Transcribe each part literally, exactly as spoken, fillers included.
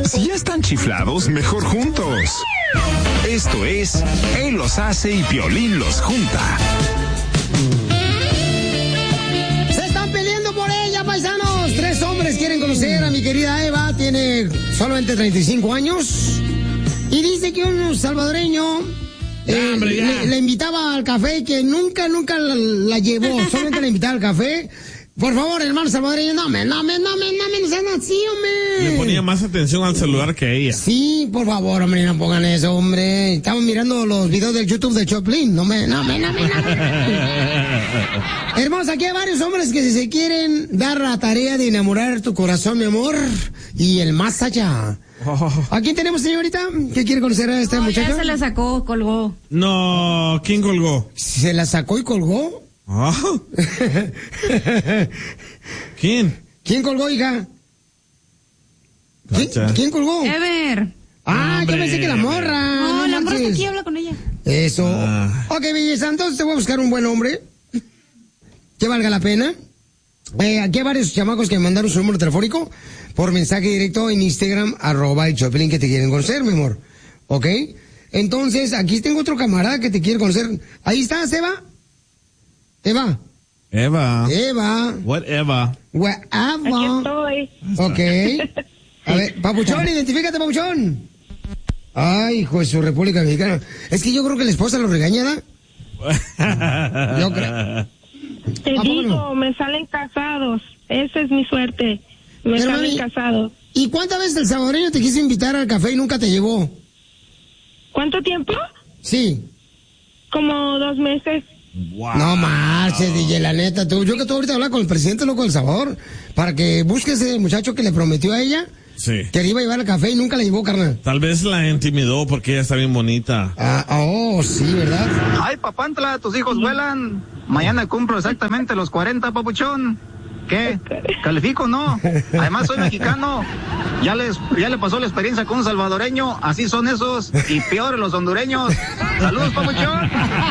Si ya están chiflados, mejor juntos. Esto es Él los hace y Piolín los junta. Se están peleando por ella, paisanos. Tres hombres quieren conocer a mi querida Eva. Tiene solamente treinta y cinco años. Y dice que un salvadoreño eh, hombre, le, le invitaba al café, que nunca, nunca la, la llevó. Solamente le invitaba al café. Por favor, hermano salvadoreño, no me, no me, no me, no me, no sean así, hombre. Le ponía más atención al celular que ella. Sí, por favor, hombre, no pongan eso, hombre. Estamos mirando los videos del YouTube de Choplin. No me, no me, no me, no me. Hermosa, aquí hay varios hombres que se quieren dar la tarea de enamorar tu corazón, mi amor, y el más allá. Oh. ¿A quién tenemos, señorita? ¿Qué quiere conocer a esta No, muchacha? ya se la sacó, colgó. No, ¿quién colgó? ¿Se la sacó y colgó? Oh. ¿Quién? ¿Quién colgó, hija? ¿Quién, ¿quién colgó? Ever. Ah, Hombre, yo pensé que la morra. No, No la morra está manches. aquí, habla con ella. Eso. Ah. Ok, belleza, entonces te voy a buscar un buen hombre que valga la pena. Eh, aquí hay varios chamacos que me mandaron su número telefónico por mensaje directo en Instagram, arroba el Choplin, que te quieren conocer, mi amor. ¿Ok? Entonces, aquí tengo otro camarada que te quiere conocer. Ahí estás, Eva. Eva. Eva. Eva. Whatever. Whatever. Aquí estoy. Ok. A ver, Papuchón, identifícate, Papuchón. Ay, hijo de su República Mexicana. Es que yo creo que la esposa lo regaña, ¿da? Yo creo. Te ¿A poco digo, no? me salen casados. Esa es mi suerte. Me Pero, salen mami, casados. ¿Y cuántas veces el salvadoreño te quiso invitar al café y nunca te llevó? ¿Cuánto tiempo? Sí. Como dos meses. Wow. No marches, D J, la neta, tú. Yo que tú ahorita hablas con el presidente loco del Salvador para que busque ese muchacho que le prometió a ella Sí. que le iba a llevar al café y nunca le llevó, carnal. Tal vez la intimidó porque ella está bien bonita. Ah, oh, sí, ¿verdad? Ay, papantla, tus hijos vuelan. Mañana cumplo exactamente los cuarenta, papuchón. ¿Qué? ¿Califico o no? Además soy mexicano. Ya les, ya le pasó la experiencia con un salvadoreño. Así son esos. Y peor los hondureños. Saludos, papuchón.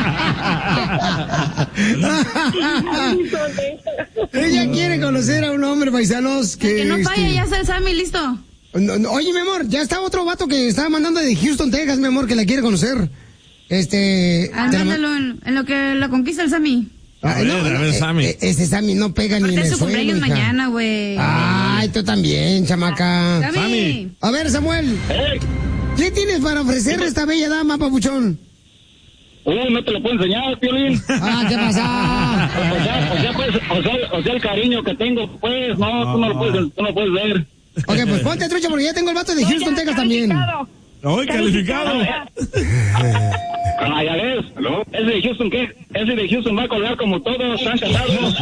Ella quiere conocer a un hombre, paisanos, que... Que no este, falla, ya está el Sammy, listo. no, no, oye, mi amor, ya está otro vato que estaba mandando de Houston, Texas, mi amor, que la quiere conocer. Este... te la ma- Ándalo en, en lo que la conquista el Sammy. Ah, A ver, a ver, eh, Sammy. eh, ese Sammy no pega ni en Porque el es su suelo, cumpleaños hija. mañana, güey. Ay, tú también, chamaca. Sammy. Sammy. A ver, Samuel. ¿Qué tienes para ofrecerle a esta bella dama, papuchón? Uh, no te lo puedo enseñar, Piolín. Ah, ¿qué pasa? O sea, o sea, pues, o sea, o sea, el cariño que tengo, pues, no, tú no lo puedes, tú no lo puedes ver. Ok, pues ponte trucha porque ya tengo el vato de Houston, Oye, Texas también. calificado. ¡Ay, calificado! Ah, ya ves, ese de Houston, ¿qué? Ese de Houston va a colgar como todos, están casados.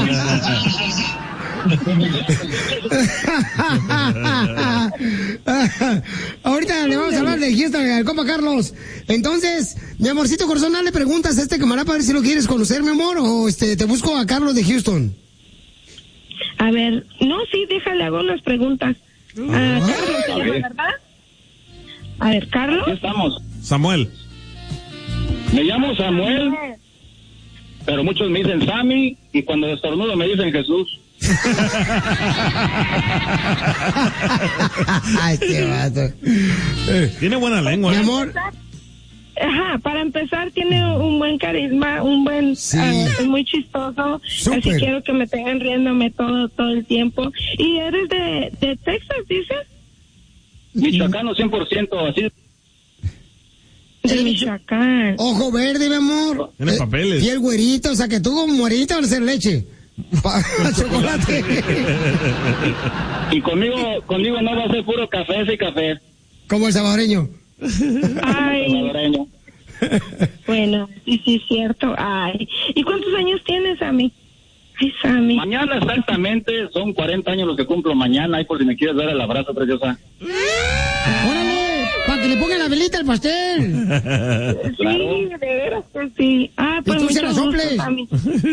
Ahorita le vamos a hablar de Houston al compa Carlos. Entonces, mi amorcito corazón, le preguntas a este camarada para ver si lo quieres conocer, mi amor, o este te busco a Carlos de Houston. A ver, no, sí, déjale, hago las preguntas. Ah, Carlos se llama, ¿verdad? A ver, Carlos. Aquí estamos. Samuel. Me llamo Samuel, pero muchos me dicen Sammy, y cuando estornudo me dicen Jesús. Ay, este vato. Tiene buena lengua. Mi amor, Ajá, para empezar tiene un buen carisma, un buen, Sí. ah, es muy chistoso, Súper. así quiero que me tengan riéndome todo, todo el tiempo. ¿Y eres de, de Texas, dices? Michoacano cien por ciento, así. De Michoacán. ojo verde, mi amor. Tiene Eh, papeles. Piel güerita, o sea que tú como güerita van a hacer leche. Pa- chocolate. Y conmigo, conmigo no va a ser puro café, sí café. Como el salvadoreño. Ay, Salvadoreño. bueno, sí, sí, es cierto. Ay, ¿y cuántos años tienes, Sammy? Ay, Sammy. Mañana exactamente son cuarenta años los que cumplo mañana, ahí por si me quieres dar el abrazo, preciosa. Órale, para que le pongan la velita al pastel. Claro. Sí, de veras que sí. Ah, pues tú se mucho la gusto, soples. Sammy.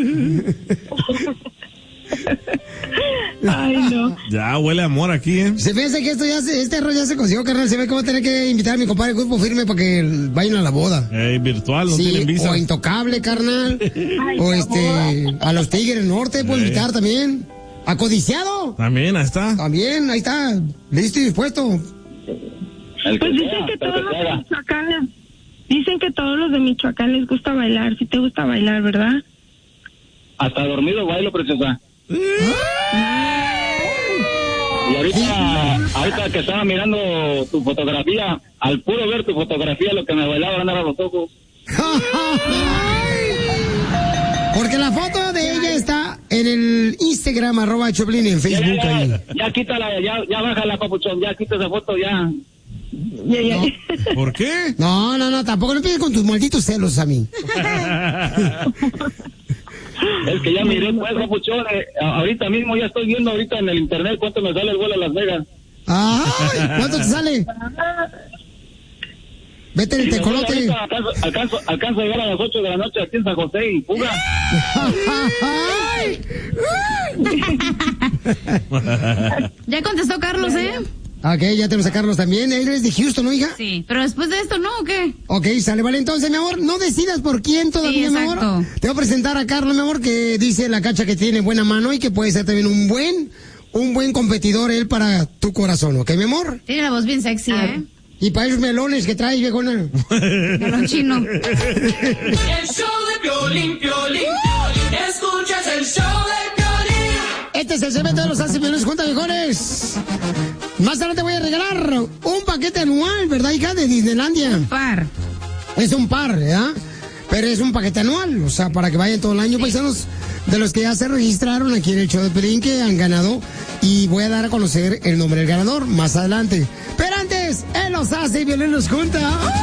Ay, no. Ya huele a amor aquí, ¿eh? Se piensa que esto ya se, este arroz ya se consiguió, carnal. Se ve que voy a tener que invitar a mi compadre Grupo Firme para que vayan a la boda. Eh, virtual, no Sí, tienen visa. o Intocable, carnal. Ay, O no. este, a los Tigres Norte puedo Eh. invitar también. A Codiciado. También, ahí está. También, ahí está. Listo y dispuesto. El que Pues dicen sea, que pero todos que los se de haga. Michoacán, dicen que todos los de Michoacán les gusta bailar. Si te gusta bailar, ¿verdad? Hasta dormido bailo, preciosa. Y ahorita, ahorita que estaba mirando tu fotografía, al puro ver tu fotografía, lo que me bailaban eran los ojos. Porque la foto de ella está en el Instagram, arroba Choplin, en Facebook. Ya, ya, ahí. ya, ya quítala, ya, ya bájala, papuchón, ya quita esa foto, ya. Ya, ya. ¿Por qué? No, no, no, tampoco no empieces con tus malditos celos a mí. Es que ya miré, pues, papuchón, eh, ahorita mismo ya estoy viendo ahorita en el internet cuánto me sale el vuelo a Las Vegas. Ay, ¿cuánto te sale? Vete en el Y me voy tecolote. ahorita, Alcanzo, alcanzo, alcanzo a llegar a las ocho de la noche aquí en San José y fuga. Ya contestó Carlos, ¿eh? Ok, ya tenemos a Carlos también. Él es de Houston, ¿no, hija? Sí, pero después de esto, ¿no? ¿O qué? Ok, sale, vale. Entonces, mi amor, no decidas por quién todavía, Sí, mi amor. exacto. Te voy a presentar a Carlos, mi amor, que dice la cacha que tiene buena mano y que puede ser también un buen, un buen competidor él para tu corazón, ¿ok, mi amor? Tiene la voz bien sexy, ¿eh? Y para esos melones que traes, viejona. Melón chino. El show de Piolín, Piolín, Piolín. Escuchas el show de Piolín. Este es el segmento de los hace melones juntas, viejones. Más adelante te voy a regalar un paquete anual, ¿verdad, hija? De Disneylandia. Par. Es un par, ¿verdad? Pero es un paquete anual, o sea, para que vayan todo el año, paisanos, de los que ya se registraron aquí en el show de Piolín, que han ganado, y voy a dar a conocer el nombre del ganador más adelante. Pero antes, él los hace y Piolín los junta.